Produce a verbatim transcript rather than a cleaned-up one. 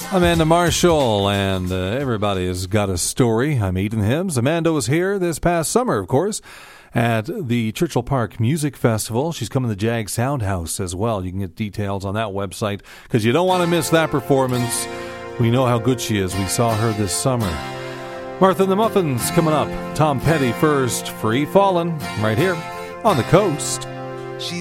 Amanda Marshall, and uh, everybody has got a story. I'm Eden Hibbs. Amanda was here this past summer, of course, at the Churchill Park Music Festival. She's coming to the Jag Soundhouse as well. You can get details on that website because you don't want to miss that performance. We know how good she is. We saw her this summer. Martha and the Muffins coming up. Tom Petty first. Free Fallin' right here on the Coast.